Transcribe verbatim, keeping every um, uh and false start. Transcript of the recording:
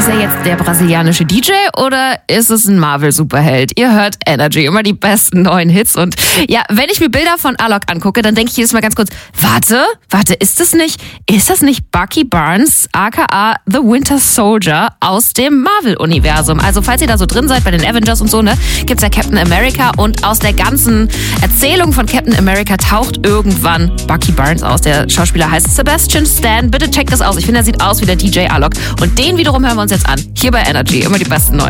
Ist er jetzt der brasilianische D J oder ist es ein Marvel-Superheld? Ihr hört Energy, immer die besten neuen Hits. Und ja, wenn ich mir Bilder von Alok angucke, dann denke ich jedes Mal ganz kurz, warte, warte, ist das nicht, ist das nicht Bucky Barnes, aka The Winter Soldier aus dem Marvel-Universum? Also falls ihr da so drin seid bei den Avengers und so, ne, gibt's ja Captain America und aus der ganzen Erzählung von Captain America taucht irgendwann Bucky Barnes aus. Der Schauspieler heißt Sebastian Stan. Bitte checkt das aus. Ich finde, er sieht aus wie der D J Alok. Und den wiederum hören wir uns jetzt an. Hier bei Energy. Immer die besten neuen.